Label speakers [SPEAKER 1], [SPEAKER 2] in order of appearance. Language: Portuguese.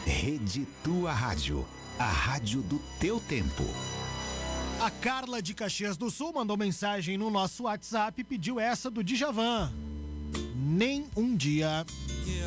[SPEAKER 1] Rede Tua Rádio, a rádio do teu tempo.
[SPEAKER 2] A Carla de Caxias do Sul mandou mensagem no nosso WhatsApp e pediu essa do Djavan. Nem um dia.